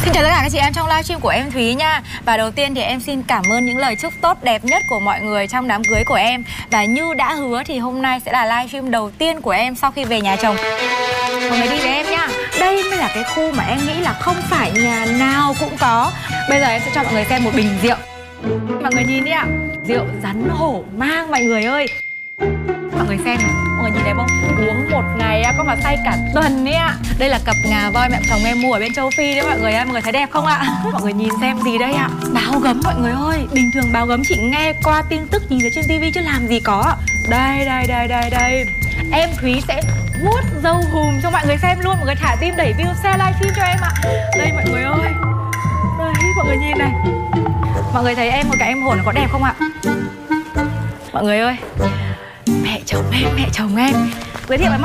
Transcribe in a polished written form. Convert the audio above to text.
Xin chào tất cả các chị em trong livestream của em Thúy nha. Và đầu tiên thì em xin cảm ơn những lời chúc tốt đẹp nhất của mọi người trong đám cưới của em. Và như đã hứa thì hôm nay sẽ là livestream đầu tiên của em sau khi về nhà chồng. Mọi người đi với em nha. Đây mới là cái khu mà em nghĩ là không phải nhà nào cũng có. Bây giờ em sẽ cho mọi người xem một bình rượu. Mọi người nhìn đi ạ. Rượu rắn hổ mang mọi người ơi. Mọi người xem này, mọi người nhìn thấy không? Uống một ngày có mà say cả tuần ấy ạ. Đây là cặp ngà voi mẹ chồng em mua ở bên châu Phi đấy mọi người ơi. Mọi người thấy đẹp không ạ? Mọi người nhìn xem gì đây ạ? Báo gấm mọi người ơi. Bình thường báo gấm chị nghe qua tin tức nhìn thấy trên tivi chứ làm gì có. Đây. Em Thúy sẽ vuốt râu hùm cho mọi người xem luôn. Mọi người thả tim đẩy view share livestream cho em ạ. Đây mọi người ơi. Đây mọi người nhìn này. Mọi người thấy em một cái em hồn có đẹp không ạ? Mọi người ơi, mẹ chồng em giới thiệu với mọi